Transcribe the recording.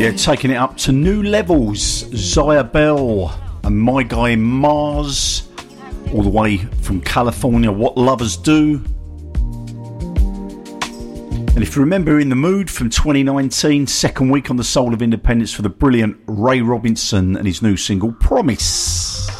Yeah, taking it up to new levels. Zaya Bell and My Guy Mars, all the way from California. What Lovers Do. And if you remember In the Mood from 2019, second week on the Soul of Independence for the brilliant Ray Robinson and his new single Promise.